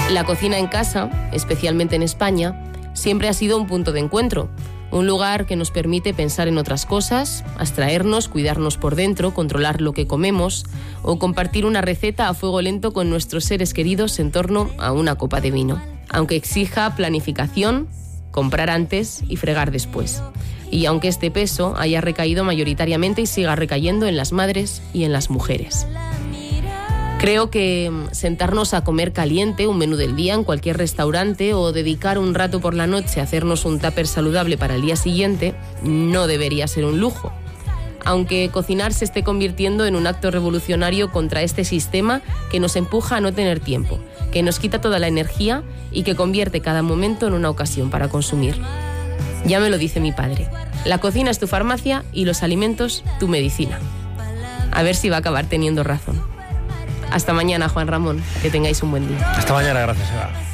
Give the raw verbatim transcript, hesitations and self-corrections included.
La cocina en casa, especialmente en España, siempre ha sido un punto de encuentro, un lugar que nos permite pensar en otras cosas, abstraernos, cuidarnos por dentro, controlar lo que comemos o compartir una receta a fuego lento con nuestros seres queridos en torno a una copa de vino. Aunque exija planificación, comprar antes y fregar después. Y aunque este peso haya recaído mayoritariamente y siga recayendo en las madres y en las mujeres. Creo que sentarnos a comer caliente un menú del día en cualquier restaurante o dedicar un rato por la noche a hacernos un tupper saludable para el día siguiente no debería ser un lujo. Aunque cocinar se esté convirtiendo en un acto revolucionario contra este sistema que nos empuja a no tener tiempo, que nos quita toda la energía y que convierte cada momento en una ocasión para consumir. Ya me lo dice mi padre, la cocina es tu farmacia y los alimentos tu medicina. A ver si va a acabar teniendo razón. Hasta mañana, Juan Ramón. Que tengáis un buen día. Hasta mañana, gracias, Eva.